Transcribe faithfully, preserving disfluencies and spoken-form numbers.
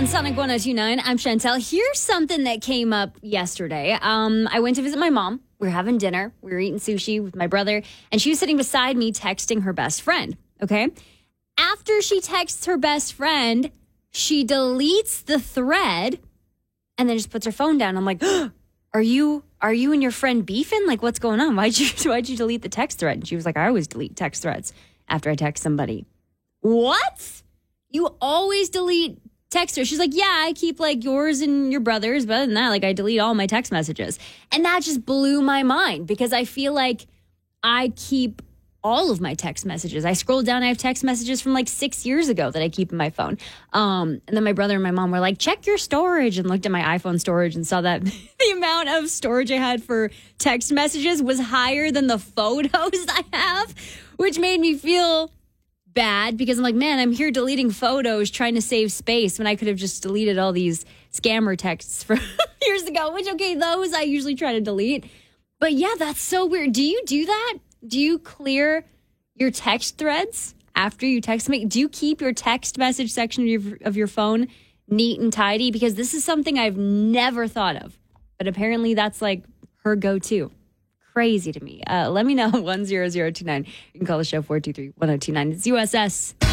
Sonic one oh two point nine. I'm Chantel. Here's something that came up yesterday. Um, I went to visit my mom. We were having dinner. We were eating sushi with my brother, and she was sitting beside me texting her best friend. Okay. After she texts her best friend, she deletes the thread and then just puts her phone down. I'm like, oh, are you are you and your friend beefing? Like, what's going on? Why'd you why'd you delete the text thread? And she was like, I always delete text threads after I text somebody. What? You always delete text her. She's like, yeah, I keep like yours and your brother's, but other than that, like I delete all my text messages. And that just blew my mind because I feel like I keep all of my text messages. I scrolled down, I have text messages from like six years ago that I keep in my phone. Um, and then my brother and my mom were like, check your storage, and looked at my iPhone storage and saw that the amount of storage I had for text messages was higher than the photos I have, which made me feel bad because I'm like, man, I'm here deleting photos trying to save space when I could have just deleted all these scammer texts from years ago, which, okay, those I usually try to delete. But yeah, that's so weird. Do you do that? Do you clear your text threads after you text me? Do you keep your text message section of your, of your phone neat and tidy? Because this is something I've never thought of. But apparently that's like her go-to. Crazy to me. Uh, let me know, one zero zero two nine. You can call the show four two three, one zero two nine. It's U S S.